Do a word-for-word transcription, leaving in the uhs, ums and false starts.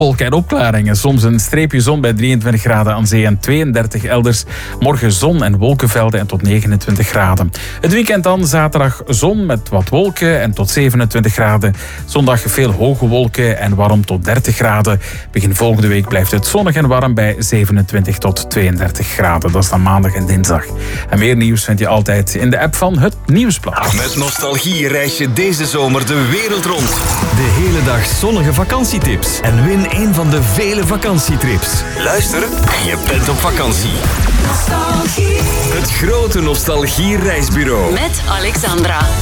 Wolken en opklaringen. Soms een streepje zon bij drieëntwintig graden aan zee en tweeëndertig elders. Morgen zon en wolkenvelden en tot negenentwintig graden. Het weekend dan, zaterdag zon met wat wolken en tot zevenentwintig graden. Zondag veel hoge wolken en warm tot dertig graden. Begin volgende week blijft het zonnig en warm bij zevenentwintig tot tweeëndertig graden. Dat is dan maandag en dinsdag. En meer nieuws vind je altijd in de app van Het Nieuwsblad. Met nostalgie reis je deze zomer de wereld rond. De hele dag zonnige vakantietips. En win een van de vele vakantietrips. Luister en je bent op vakantie. Nostalgie. Het grote nostalgie reisbureau. Met Alexandra.